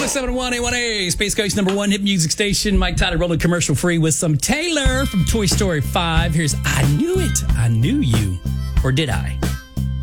107.1 Space Coast #1 hit music station. Mike Tyler rolling commercial free with some Taylor from Toy Story 5. Here's I Knew It, I Knew You. Or did I?